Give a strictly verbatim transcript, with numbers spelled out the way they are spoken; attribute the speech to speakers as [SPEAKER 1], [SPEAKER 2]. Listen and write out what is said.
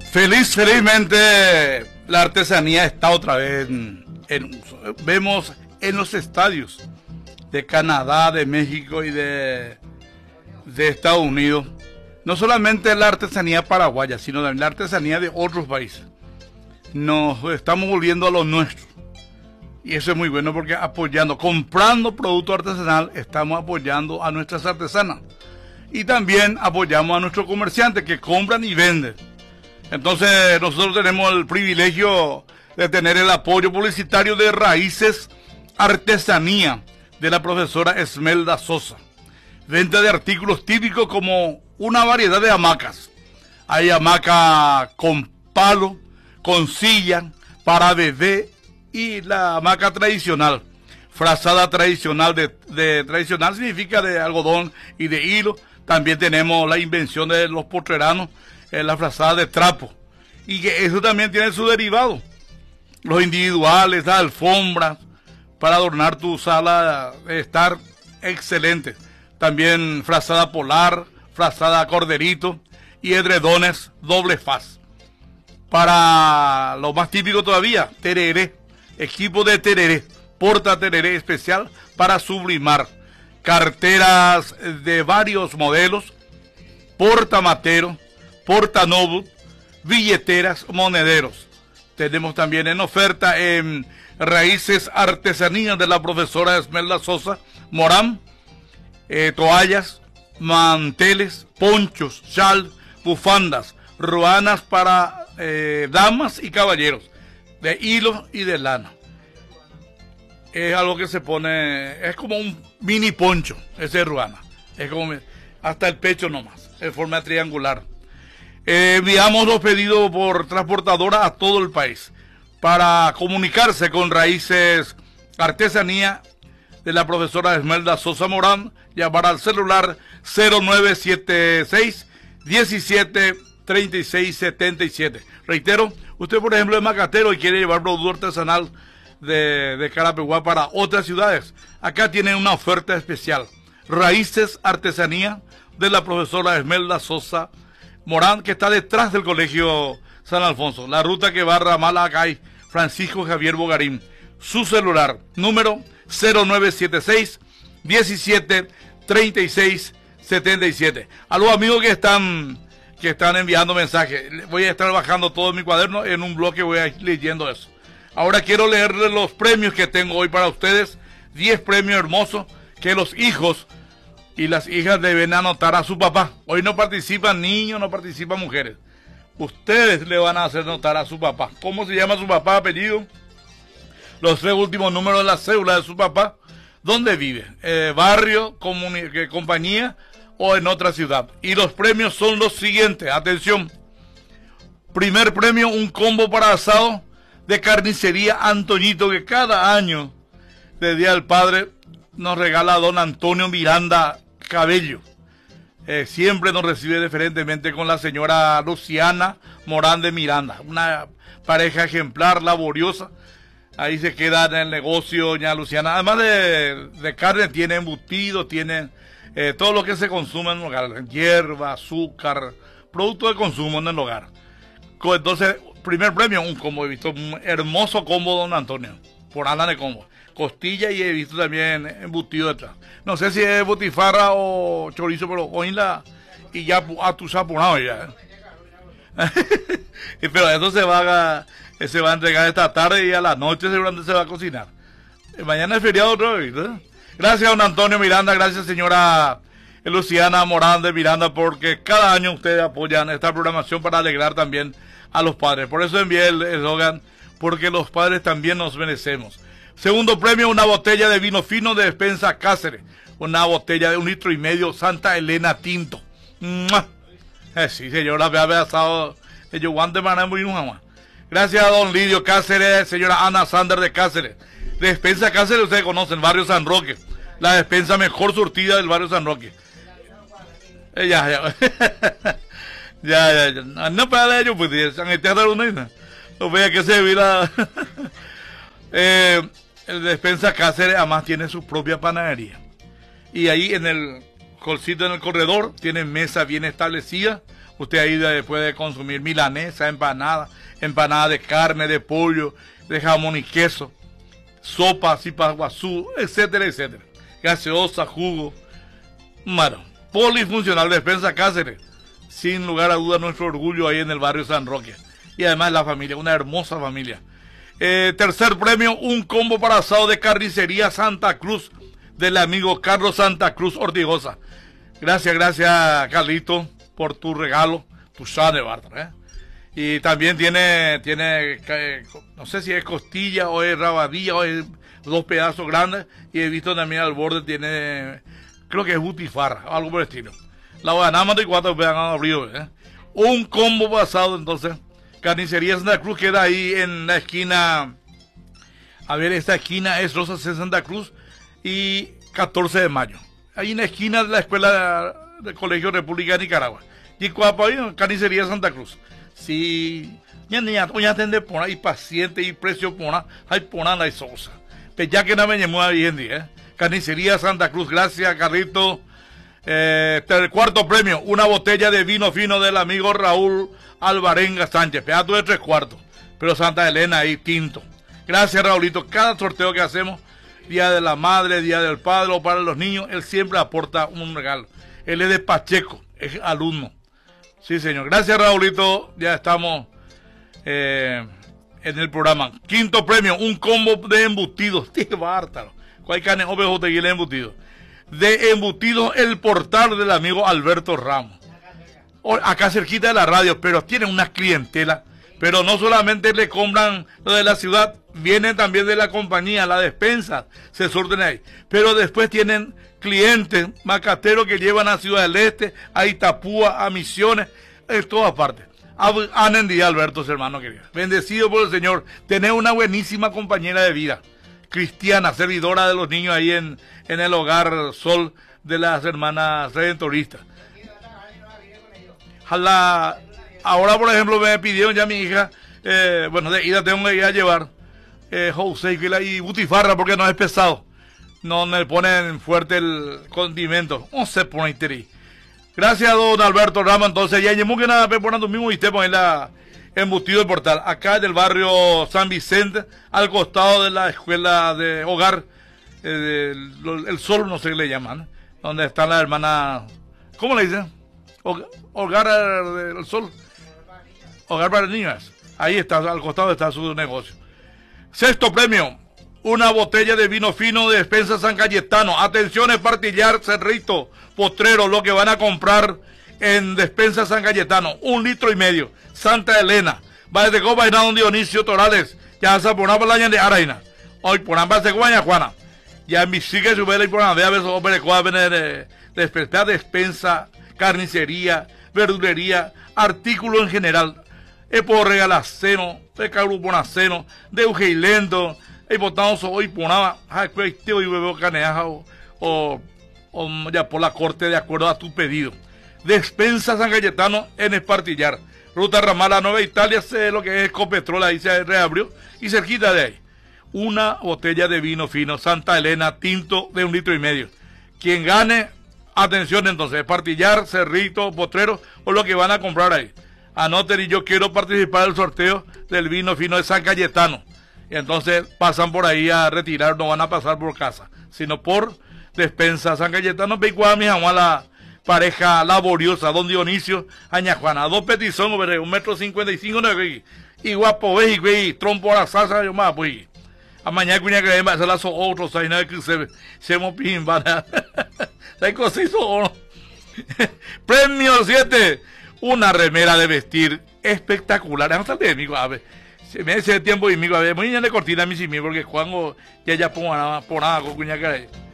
[SPEAKER 1] Feliz, felizmente la artesanía está otra vez en, en uso. Vemos en los estadios de Canadá, de México y de, de Estados Unidos, no solamente la artesanía paraguaya, sino también la artesanía de otros países. Nos estamos volviendo a lo nuestro. Y eso es muy bueno porque apoyando, comprando producto artesanal, estamos apoyando a nuestras artesanas. Y también apoyamos a nuestros comerciantes que compran y venden. Entonces nosotros tenemos el privilegio de tener el apoyo publicitario de Raíces Artesanía de la profesora Esmelda Sosa. Venta de artículos típicos como una variedad de hamacas. Hay hamaca con palo, con silla, para bebé y la hamaca tradicional. Frazada tradicional, de, de tradicional significa de algodón y de hilo. También tenemos la invención de los potreranos, eh, la frazada de trapo. Y que eso también tiene su derivado. Los individuales, las alfombras, para adornar tu sala de estar excelente. También frazada polar, frazada corderito y edredones doble faz. Para lo más típico todavía, tereré, equipo de tereré, porta tereré especial para sublimar. Carteras de varios modelos, porta matero, porta nobu, billeteras, monederos. Tenemos también en oferta en Raíces Artesanías de la profesora Esmelda Sosa, Morán, eh, toallas, manteles, ponchos, chal, bufandas, ruanas para eh, damas y caballeros, de hilo y de lana. Es algo que se pone, es como un mini poncho, ese ruana, es como hasta el pecho nomás, en forma triangular. Eh, enviamos los pedidos por transportadora a todo el país. Para comunicarse con Raíces Artesanía de la profesora Esmelda Sosa Morán, llamar al celular cero nueve siete seis, diecisiete, treinta y seis, setenta y siete. Reitero, usted por ejemplo es macatero y quiere llevar producto artesanal de, de Carapeguá para otras ciudades. Acá tienen una oferta especial. Raíces Artesanía de la profesora Esmelda Sosa Morán, que está detrás del Colegio San Alfonso, la ruta que va a Ramalacay, Francisco Javier Bogarín. Su celular, número cero nueve siete seis, diecisiete, treinta y seis, setenta y siete. A los amigos que están, que están enviando mensajes, voy a estar bajando todo en mi cuaderno, en un bloque voy a ir leyendo eso. Ahora quiero leerles los premios que tengo hoy para ustedes, diez premios hermosos que los hijos y las hijas deben anotar a su papá. Hoy no participan niños, no participan mujeres. Ustedes le van a hacer notar a su papá. ¿Cómo se llama su papá, apellido? Los tres últimos números de la cédula de su papá. ¿Dónde vive? Eh, ¿Barrio, compañía o en otra ciudad? Y los premios son los siguientes. Atención. Primer premio, un combo para asado de carnicería Antoñito, que cada año de Día del Padre nos regala a don Antonio Miranda Cabello. Eh, siempre nos recibe diferentemente con la señora Luciana Morán de Miranda, una pareja ejemplar, laboriosa. Ahí se queda en el negocio doña Luciana. Además de, de carne, tiene embutido, tiene eh, todo lo que se consume en el hogar, hierba, azúcar, productos de consumo en el hogar. Entonces, primer premio, un combo, he visto un hermoso combo don Antonio, por Ana de combo. Costilla y he visto también embutido detrás. No sé si es botifarra o chorizo, pero hoy la y ya a tu saponado ya. Pero eso se va a, se va a entregar esta tarde y a la noche seguramente se va a cocinar. Mañana es feriado otra vez, ¿no? Gracias don Antonio Miranda, gracias señora Luciana Morán de Miranda, porque cada año ustedes apoyan esta programación para alegrar también a los padres. Por eso envié el eslogan, porque los padres también nos merecemos. Segundo premio, una botella de vino fino de Despensa Cáceres. Una botella de un litro y medio Santa Elena Tinto. Eh, sí, señora, me ha abrazado. Yo guante para muy jamás. Gracias a don Lidio Cáceres, señora Ana Sander de Cáceres. Despensa Cáceres, ustedes conocen, barrio San Roque. La despensa mejor surtida del barrio San Roque. Eh, ya, ya. ya, ya, ya. No para ellos, pues, en el teatro una. No vea que se vira. eh. El Despensa Cáceres además tiene su propia panadería. Y ahí en el colcito, en el corredor, tiene mesa bien establecida, Usted ahí puede consumir milanesa, empanada, empanada de carne, de pollo, de jamón y queso, sopa, zipa guazú, etcétera, etcétera. Gaseosa, jugo. Bueno, polifuncional Despensa Cáceres. Sin lugar a dudas nuestro orgullo ahí en el barrio San Roque. Y además la familia, una hermosa familia. Eh, tercer premio, un combo para asado de Carnicería Santa Cruz, del amigo Carlos Santa Cruz Ortigosa. Gracias, gracias Carlito, por tu regalo, tu sane, Bartra, ¿eh? Y también tiene, tiene, eh, no sé si es costilla o es rabadilla o es dos pedazos grandes. Y he visto también al borde tiene, creo que es butifarra, algo por el estilo. La ganamos y cuatro vean abrido, ¿eh? Un combo pasado, entonces. Carnicería Santa Cruz queda ahí en la esquina. A ver, esta esquina es Rosas de Santa Cruz y catorce de mayo. Ahí en la esquina de la escuela del Colegio República de Nicaragua. Y cuando hay Carnicería Santa Cruz. Si ya ni ya tende por ahí paciente y precio por ahí por ahí sosa. Pero ya que no me llamó bien, ¿eh? Carnicería Santa Cruz, gracias Carlito. Eh, el cuarto premio, una botella de vino fino del amigo Raúl Alvarenga Sánchez, pedazo de tres cuartos, pero Santa Elena ahí tinto. Gracias Raulito, cada sorteo que hacemos, Día de la Madre, Día del Padre o para los niños, él siempre aporta un regalo. Él es de Pacheco, es alumno. Sí señor, gracias Raulito, ya estamos eh, en el programa. Quinto premio, un combo de embutidos, tío bártaro, cuál cane ovejo te quiere embutido. De embutidos el portal del amigo Alberto Ramos. Acá cerquita de la radio, pero tienen una clientela. Pero no solamente le compran lo de la ciudad, vienen también de la compañía, la despensa, se surten ahí. Pero después tienen clientes macateros que llevan a Ciudad del Este, a Itapúa, a Misiones, en todas partes. Anen día, Alberto, hermano querido. Bendecido por el Señor. Tenés una buenísima compañera de vida, cristiana, servidora de los niños ahí en, en el hogar Sol de las hermanas redentoristas. La, ahora, por ejemplo, me pidieron ya mi hija, eh, bueno, de ida tengo que ir a llevar eh, José y butifarra porque no es pesado. No me ponen fuerte el condimento. No se pone interés. Gracias, don Alberto Rama. Entonces, ya llevamos que nada, poniendo mismo y te ponen la embutido del portal. Acá del barrio San Vicente, al costado de la escuela de hogar, eh, el, el Sol, no sé qué le llaman, donde están las hermanas, ¿cómo le dicen? Hogar del Sol, hogar para niñas. Ahí está, al costado está su negocio. Sexto premio, una botella de vino fino de Despensa San Cayetano. Atención, Espartillar, Cerrito, Potrero, lo que van a comprar en Despensa San Cayetano, un litro y medio. Santa Elena, va desde Copa y don Dionisio Torales, ya se pone para la de Araina. Hoy por ambas de Guaña Juana. Ya en mi sigue su vela y por ambas de hombre de despensa, carnicería, verdulería, artículos en general. E por regalaceno, de carubonaceno, de ugeilento, e botamos hoy ponaba, ay, tío, y bebé caneaja o, o, o ya por la corte de acuerdo a tu pedido. Despensa San Cayetano en Espartillar. Ruta Ramal a Nueva Italia, sé lo que es Ecopetrol, ahí se reabrió. Y cerquita de ahí, una botella de vino fino, Santa Elena, tinto de un litro y medio. Quien gane, atención entonces, Espartillar, Cerrito, Potrero, o lo que van a comprar ahí. Anoten y yo quiero participar del sorteo del vino fino de San Cayetano. Y entonces pasan por ahí a retirar, no van a pasar por casa, sino por Despensa San Cayetano. Pecuá, mi jamás la pareja laboriosa, don Dionisio, Aña Juana, dos petizón, un metro cincuenta y cinco, no, y guapo, ve, y trompo a la salsa, yo más, pues. A mañana cuña que va a hacer las otros, ahí nada que se se mo pimbana. La cosa hizo oro. Premio siete, una remera de vestir espectacular. Vamos a ver, amigo, a ver. Se me hace tiempo y amigo, a ver, muy bien de cortina a mí sí, porque Juan ya ya pongo nada, por nada con cuña que